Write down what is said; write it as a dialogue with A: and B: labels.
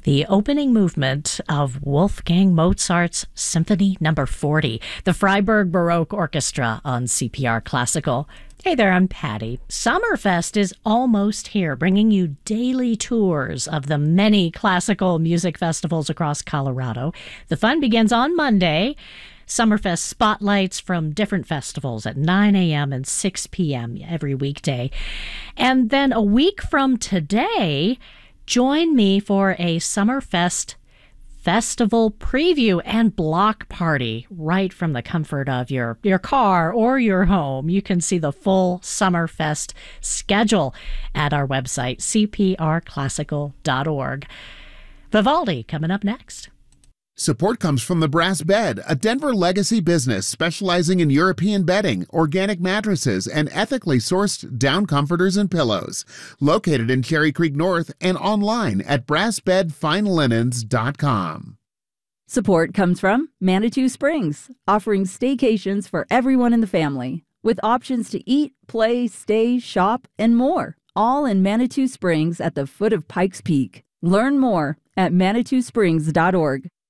A: The opening movement of Wolfgang Mozart's Symphony No. 40, the Freiburg Baroque Orchestra on CPR Classical. Hey there, I'm Patty. Summerfest is almost here, bringing you daily tours of the many classical music festivals across Colorado. The fun begins on Monday. Summerfest spotlights from different festivals at 9 a.m. and 6 p.m. every weekday. And then a week from today, join me for a Summerfest festival preview and block party right from the comfort of your car or your home. You can see the full Summerfest schedule at our website, cprclassical.org. Vivaldi coming up next.
B: Support comes from the Brass Bed, a Denver legacy business specializing in European bedding, organic mattresses, and ethically sourced down comforters and pillows. Located in Cherry Creek North and online at brassbedfinelinens.com.
C: Support comes from Manitou Springs, offering staycations for everyone in the family, with options to eat, play, stay, shop, and more, all in Manitou Springs at the foot of Pikes Peak. Learn more at ManitouSprings.org.